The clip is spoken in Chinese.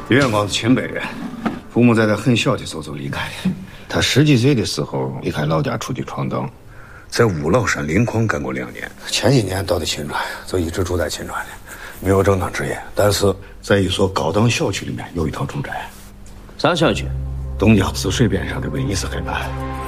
李元广是清北人，父母在他很小的时候就离开了。他10几岁的时候离开老家出去闯荡，在五老山灵矿干过2年。前几年到的秦川，就一直住在秦川的，没有正当职业，但是在一所高档小区里面有一套住宅。 啥小区？ 东江淄水边上的威尼斯海滩。